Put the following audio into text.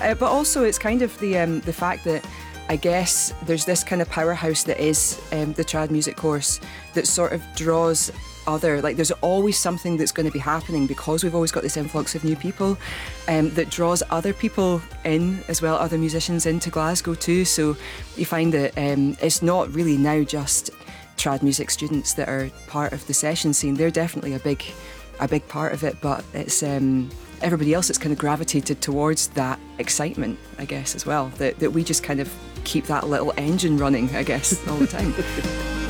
But also it's kind of the fact that I guess there's this kind of powerhouse that is the trad music course that sort of draws there's always something that's going to be happening because we've always got this influx of new people that draws other people in as well, other musicians into Glasgow too. So you find that it's not really now just trad music students that are part of the session scene. They're definitely a big part of it, but it's everybody else that's kind of gravitated towards that excitement, I guess, as well, that we just kind of keep that little engine running, I guess, all the time.